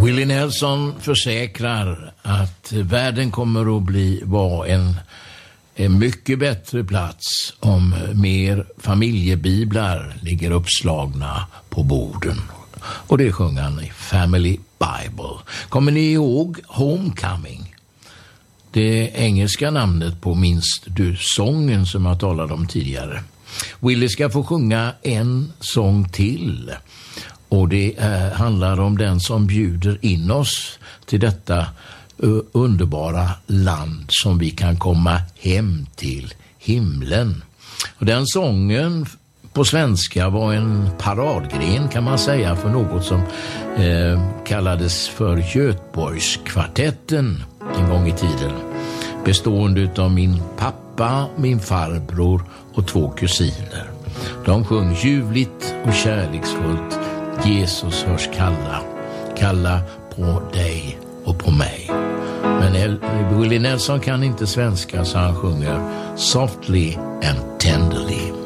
Willie Nelson försäkrar att världen kommer att vara en mycket bättre plats om mer familjebiblar ligger uppslagna på borden. Och det sjunger han i Family Bible. Kommer ni ihåg Homecoming? Det engelska namnet på Minns du-sången som jag talade om tidigare. Willie ska få sjunga en sång till. Och det handlar om den som bjuder in oss till detta underbara land som vi kan komma hem till, himlen. Och den sången på svenska var en paradgren kan man säga för något som kallades för Göteborgskvartetten en gång i tiden. Bestående av min pappa, min farbror och 2 kusiner. De sjöng ljuvligt och kärleksfullt. Jesus hörs kalla på dig och på mig. Men Willie Nelson kan inte svenska så han sjunger Softly and Tenderly.